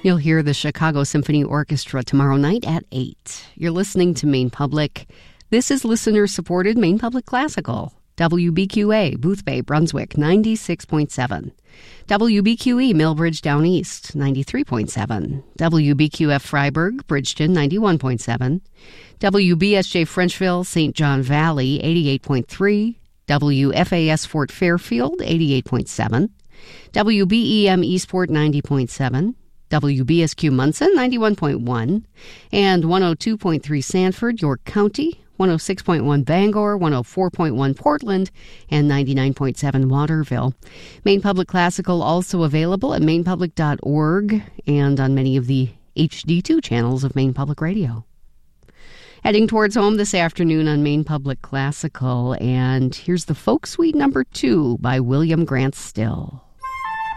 You'll hear the Chicago Symphony Orchestra tomorrow night at 8. You're listening to Maine Public. This is listener-supported Maine Public Classical. WBQA, Boothbay, Brunswick, 96.7. WBQE, Millbridge Down East, 93.7. WBQF Freiburg, Bridgeton, 91.7. WBSJ Frenchville, St. John Valley, 88.3. WFAS Fort Fairfield, 88.7. WBEM Eastport, 90.7. WBSQ Munson, 91.1. And 102.3 Sanford, York County, 106.1 Bangor, 104.1 Portland, and 99.7 Waterville. Maine Public Classical also available at mainepublic.org and on many of the HD2 channels of Maine Public Radio. Heading towards home this afternoon on Maine Public Classical, and here's the Folk Suite No. 2 by William Grant Still.